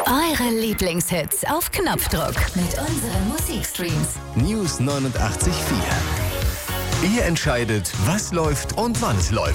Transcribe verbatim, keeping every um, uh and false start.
Eure Lieblingshits auf Knopfdruck mit unseren Musikstreams. News neunundachtzig Komma vier. Ihr entscheidet, was läuft und wann es läuft.